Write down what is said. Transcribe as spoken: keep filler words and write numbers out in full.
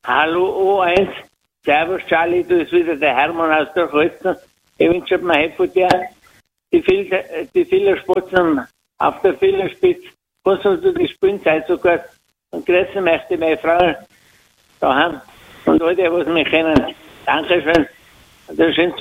Hallo O eins, Servus Charlie, du bist wieder der Hermann aus der Holzen. Ich wünsche mir heute von dir die viele, die viele Spatzen auf der Fingerspitze. Was hast du die Spielzeit so gut? Und grüßen möchte meine Frau daheim und alle, was mich kennen. Dankeschön. Das schönste